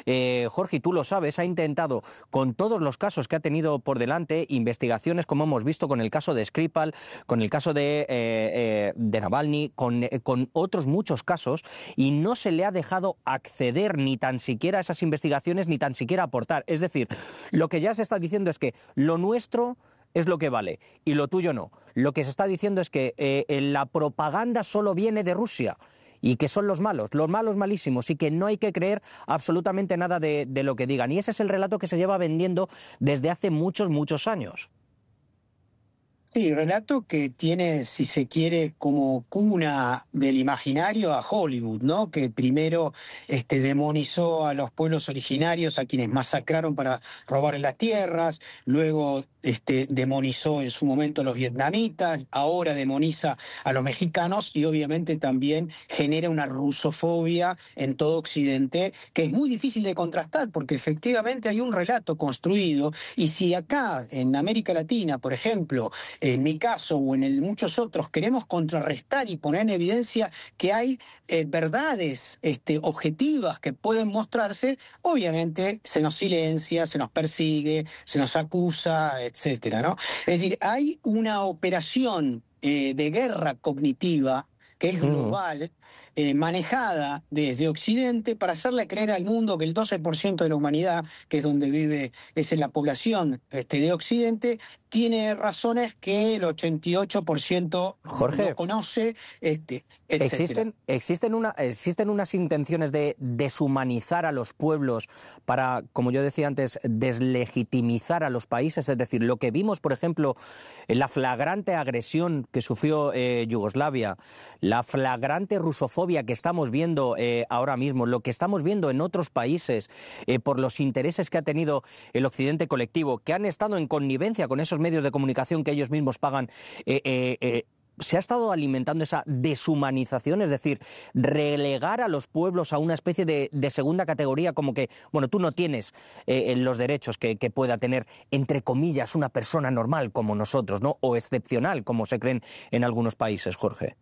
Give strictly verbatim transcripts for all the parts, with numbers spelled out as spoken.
eh, Jorge, y tú lo sabes, ha intentado, con todos los casos que ha tenido por delante, investigaciones como hemos visto con el caso de Skripal, con el caso de, eh, eh, de Navalny, con, eh, con otros muchos casos, y no se le ha dejado acceder ni tan siquiera a esas investigaciones, ni tan siquiera aportar. Es decir, lo que ya se está diciendo es que lo nuestro es lo que vale y lo tuyo no. Lo que se está diciendo es que eh, la propaganda solo viene de Rusia y que son los malos, los malos malísimos, y que no hay que creer absolutamente nada de, de lo que digan. Y ese es el relato que se lleva vendiendo desde hace muchos, muchos años. Sí, relato que tiene, si se quiere, como cuna del imaginario a Hollywood, ¿no? Que primero este, demonizó a los pueblos originarios, a quienes masacraron para robar las tierras, luego este, demonizó en su momento a los vietnamitas, ahora demoniza a los mexicanos y obviamente también genera una rusofobia en todo Occidente que es muy difícil de contrastar porque efectivamente hay un relato construido y si acá en América Latina, por ejemplo, en mi caso o en el de muchos otros, queremos contrarrestar y poner en evidencia que hay eh, verdades este, objetivas que pueden mostrarse, obviamente se nos silencia, se nos persigue, se nos acusa, etcétera, ¿no? Es decir, hay una operación eh, de guerra cognitiva que es global, eh, manejada desde Occidente para hacerle creer al mundo que el doce por ciento de la humanidad, que es donde vive, es en la población este, de Occidente, tiene razones que el ochenta y ocho por ciento Jorge, no conoce, este, etcétera. ¿Existen, existen, una, ¿Existen unas intenciones de deshumanizar a los pueblos para, como yo decía antes, deslegitimizar a los países? Es decir, lo que vimos, por ejemplo, en la flagrante agresión que sufrió eh, Yugoslavia, la flagrante rusofobia que estamos viendo eh, ahora mismo, lo que estamos viendo en otros países eh, por los intereses que ha tenido el Occidente colectivo, que han estado en connivencia con esos medios de comunicación que ellos mismos pagan, eh, eh, eh, se ha estado alimentando esa deshumanización, es decir, relegar a los pueblos a una especie de, de segunda categoría, como que, bueno, tú no tienes eh, los derechos que, que pueda tener, entre comillas, una persona normal como nosotros, ¿no? O excepcional, como se creen en algunos países, Jorge.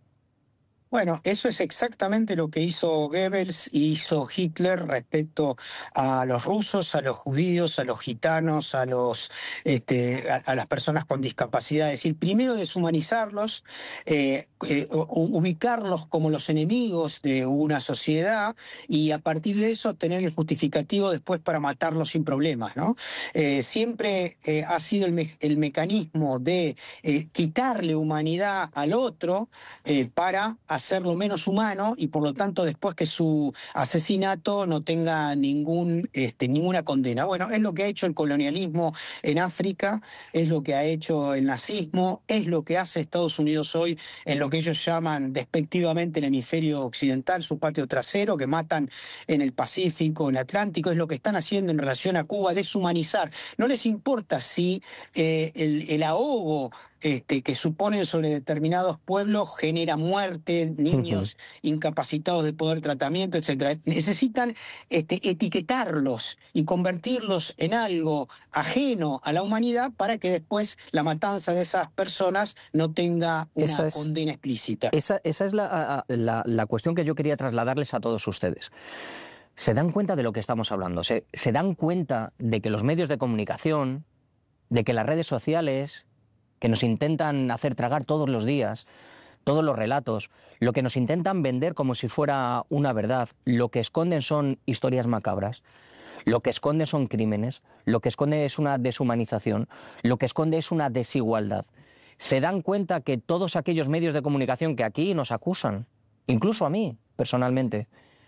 Bueno, eso es exactamente lo que hizo Goebbels y hizo Hitler respecto a los rusos, a los judíos, a los gitanos, a los este, a, a las personas con discapacidad. Es decir, primero deshumanizarlos, eh, eh, ubicarlos como los enemigos de una sociedad y a partir de eso tener el justificativo después para matarlos sin problemas, ¿no? Eh, siempre eh, ha sido el, me el mecanismo de eh, quitarle humanidad al otro eh, para hacerlo menos humano y por lo tanto después que su asesinato no tenga ningún, este, ninguna condena. Bueno, es lo que ha hecho el colonialismo en África, es lo que ha hecho el nazismo, es lo que hace Estados Unidos hoy en lo que ellos llaman despectivamente el hemisferio occidental, su patio trasero, que matan en el Pacífico, en el Atlántico, es lo que están haciendo en relación a Cuba, deshumanizar. No les importa si eh, el, el ahogo Este, que suponen sobre determinados pueblos genera muerte, niños uh-huh. incapacitados de poder tratamiento, etcétera. Necesitan este, etiquetarlos y convertirlos en algo ajeno a la humanidad para que después la matanza de esas personas no tenga una esa es, condena explícita. Esa, esa es la, la, la cuestión que yo quería trasladarles a todos ustedes. ¿Se dan cuenta de lo que estamos hablando? ¿Se, se dan cuenta de que los medios de comunicación, de que las redes sociales, que nos intentan hacer tragar todos los días, todos los relatos, lo que nos intentan vender como si fuera una verdad, lo que esconden son historias macabras, lo que esconde son crímenes, lo que esconde es una deshumanización, lo que esconde es una desigualdad? Se dan cuenta que todos aquellos medios de comunicación que aquí nos acusan, incluso a mí, personalmente,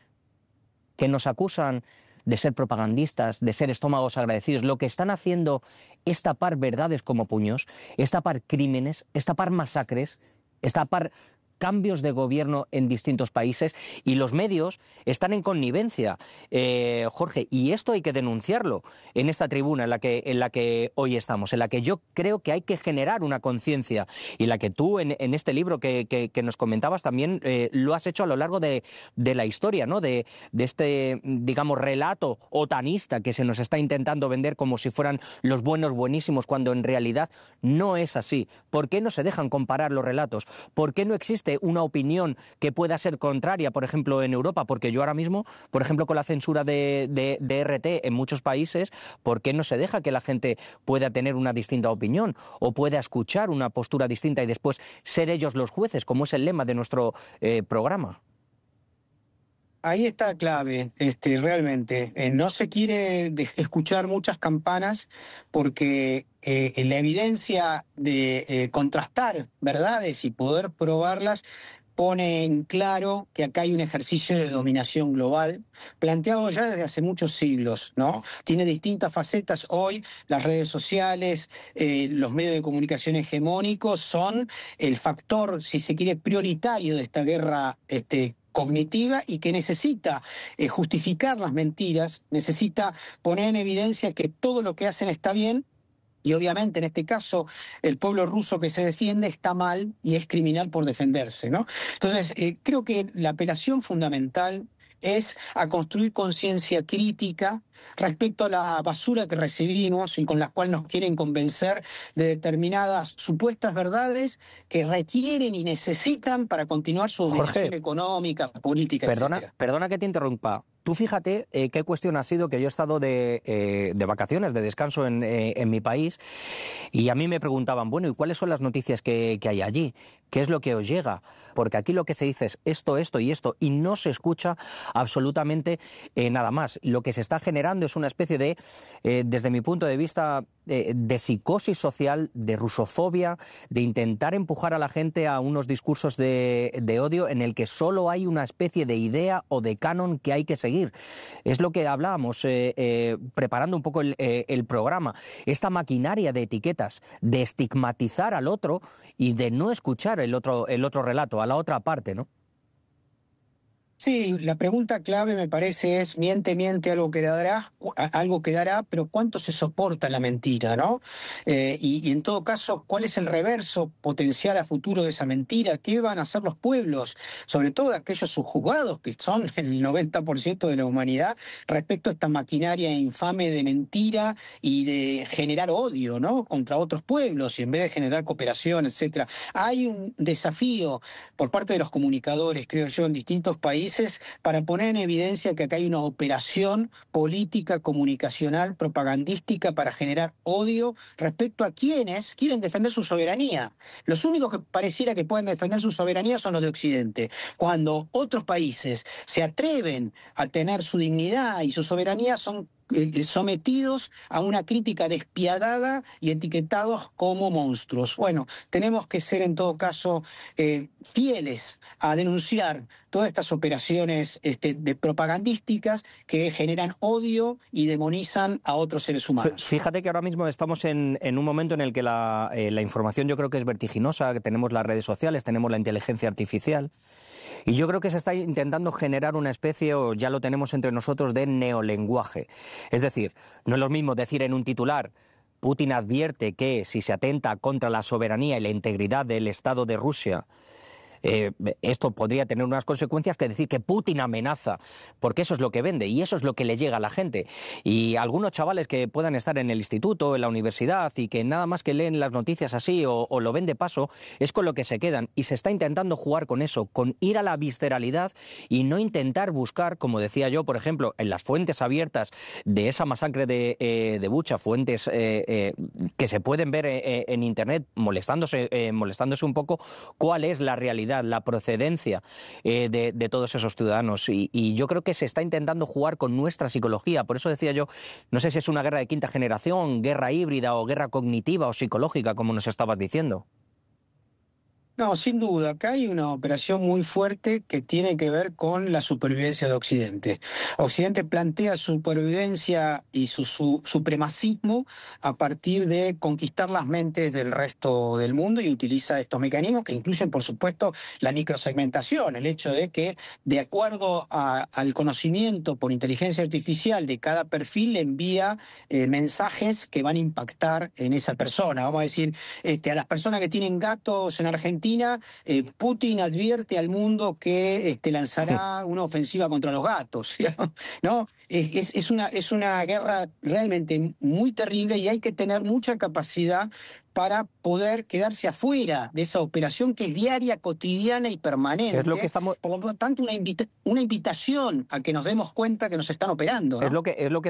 que nos acusan de ser propagandistas, de ser estómagos agradecidos, lo que están haciendo es tapar verdades como puños, es tapar crímenes, es tapar masacres, es tapar cambios de gobierno en distintos países y los medios están en connivencia, eh, Jorge, y esto hay que denunciarlo en esta tribuna en la que, en la que hoy estamos, en la que yo creo que hay que generar una conciencia y la que tú en, en este libro que, que, que nos comentabas también eh, lo has hecho a lo largo de, de la historia, ¿no? De, de este, digamos, relato otanista que se nos está intentando vender como si fueran los buenos buenísimos cuando en realidad no es así. ¿Por qué no se dejan comparar los relatos? ¿Por qué no existe existe una opinión que pueda ser contraria, por ejemplo, en Europa? Porque yo ahora mismo, por ejemplo, con la censura de, de, de R T en muchos países, ¿por qué no se deja que la gente pueda tener una distinta opinión o pueda escuchar una postura distinta y después ser ellos los jueces, como es el lema de nuestro eh, programa? Ahí está la clave, este, realmente. Eh, no se quiere de- escuchar muchas campanas porque eh, la evidencia de eh, contrastar verdades y poder probarlas pone en claro que acá hay un ejercicio de dominación global planteado ya desde hace muchos siglos, ¿no? Tiene distintas facetas. Hoy las redes sociales, eh, los medios de comunicación hegemónicos son el factor, si se quiere, prioritario de esta guerra este, cognitiva y que necesita eh, justificar las mentiras, necesita poner en evidencia que todo lo que hacen está bien. Y obviamente en este caso el pueblo ruso que se defiende está mal y es criminal por defenderse, ¿no? Entonces eh, creo que la apelación fundamental es a construir conciencia crítica respecto a la basura que recibimos y con la cual nos quieren convencer de determinadas supuestas verdades que requieren y necesitan para continuar su dominación Jorge, económica, política, Perdona, etcétera. perdona que te interrumpa. Tú fíjate eh, qué cuestión ha sido que yo he estado de, eh, de vacaciones, de descanso en, eh, en mi país, y a mí me preguntaban, bueno, ¿y cuáles son las noticias que, que hay allí? ¿Qué es lo que os llega? Porque aquí lo que se dice es esto, esto y esto, y no se escucha absolutamente eh, nada más. Lo que se está generando es una especie de, eh, desde mi punto de vista, eh, de psicosis social, de rusofobia, de intentar empujar a la gente a unos discursos de, de odio en el que solo hay una especie de idea o de canon que hay que seguir. Es lo que hablábamos eh, eh, preparando un poco el, eh, el programa. Esta maquinaria de etiquetas, de estigmatizar al otro y de no escuchar el otro, el otro relato, a la otra parte, ¿no? Sí, la pregunta clave me parece es, miente, miente, algo quedará, cu- a- algo quedará, pero ¿cuánto se soporta la mentira, no? Eh, y, y en todo caso, ¿cuál es el reverso potencial a futuro de esa mentira? ¿Qué van a hacer los pueblos, sobre todo aquellos subjugados que son el noventa por ciento de la humanidad, respecto a esta maquinaria infame de mentira y de generar odio, ¿no? Contra otros pueblos y en vez de generar cooperación, etcétera? Hay un desafío por parte de los comunicadores, creo yo, en distintos países, para poner en evidencia que acá hay una operación política, comunicacional, propagandística para generar odio respecto a quienes quieren defender su soberanía. Los únicos que pareciera que pueden defender su soberanía son los de Occidente. Cuando otros países se atreven a tener su dignidad y su soberanía, son eh, sometidos a una crítica despiadada y etiquetados como monstruos. Bueno, tenemos que ser en todo caso eh, fieles a denunciar todas estas operaciones este, de propagandísticas que generan odio y demonizan a otros seres humanos. Fíjate que ahora mismo estamos en, en un momento en el que la, eh, la información yo creo que es vertiginosa, que tenemos las redes sociales, tenemos la inteligencia artificial. Y yo creo que se está intentando generar una especie, o ya lo tenemos entre nosotros, de neolenguaje. Es decir, no es lo mismo decir en un titular: Putin advierte que si se atenta contra la soberanía y la integridad del Estado de Rusia, eh, esto podría tener unas consecuencias, que decir que Putin amenaza, porque eso es lo que vende y eso es lo que le llega a la gente. Y algunos chavales que puedan estar en el instituto, en la universidad, y que nada más que leen las noticias así o, o lo ven de paso, es con lo que se quedan. Y se está intentando jugar con eso, con ir a la visceralidad y no intentar buscar, como decía yo, por ejemplo, en las fuentes abiertas de esa masacre de, eh, de Bucha, fuentes eh, eh, que se pueden ver eh, en internet, molestándose, eh, molestándose un poco, cuál es la realidad, la procedencia eh, de, de todos esos ciudadanos. Y, y yo creo que se está intentando jugar con nuestra psicología. Por eso decía yo, no sé si es una guerra de quinta generación, guerra híbrida o guerra cognitiva o psicológica, como nos estabas diciendo. No, sin duda, acá hay una operación muy fuerte que tiene que ver con la supervivencia de Occidente. Occidente plantea su supervivencia y su, su supremacismo a partir de conquistar las mentes del resto del mundo y utiliza estos mecanismos que incluyen, por supuesto, la microsegmentación, el hecho de que, de acuerdo a, al conocimiento por inteligencia artificial de cada perfil, le envía eh, mensajes que van a impactar en esa persona. Vamos a decir, este, a las personas que tienen gatos en Argentina, Argentina, eh, Putin advierte al mundo que este, lanzará una ofensiva contra los gatos, ¿no? Es, es, es, una, es una guerra realmente muy terrible y hay que tener mucha capacidad para poder quedarse afuera de esa operación que es diaria, cotidiana y permanente. Es lo que estamos... Por lo tanto, una, invita una invitación a que nos demos cuenta que nos están operando, ¿no? Es lo que, es lo que